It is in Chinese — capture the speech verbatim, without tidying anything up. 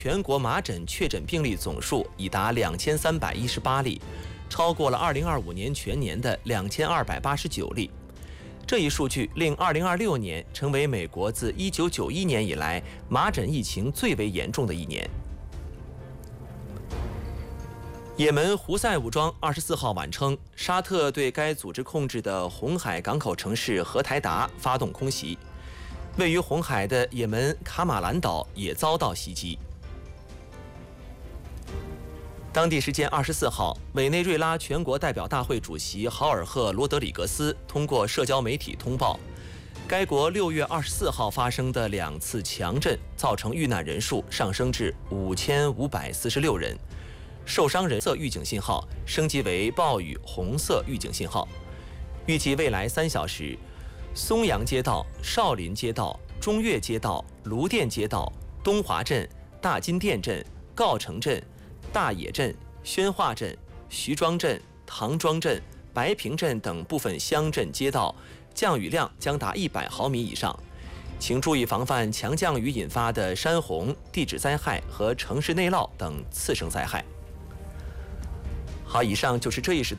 全国麻疹确诊病例总数已达两千三百一十八例，超过了二零二五年全年的两千二百八十九例。这一数据令二零二六年成为美国自一九九一年以来麻疹疫情最为严重的一年。也门胡塞武装二十四号晚称，沙特对该组织控制的红海港口城市荷台达发动空袭，位于红海的也门卡马兰岛也遭到袭击。当地时间二十四号，委内瑞拉全国代表大会主席豪尔赫·罗德里格斯通过社交媒体通报，该国六月二十四号发生的两次强震造成遇难人数上升至五千五百四十六人，受伤人色预警信号升级为暴雨红色预警信号。预计未来三小时，松阳街道、少林街道、中岳街道、卢店街道、东华镇、大金店镇、告城镇、大冶镇、宣化镇、徐庄镇、唐庄镇、白平镇等部分乡镇街道降雨量将达一百毫米以上，请注意防范强降雨引发的山洪、地质灾害和城市内涝等次生灾害。好，以上就是这一时段。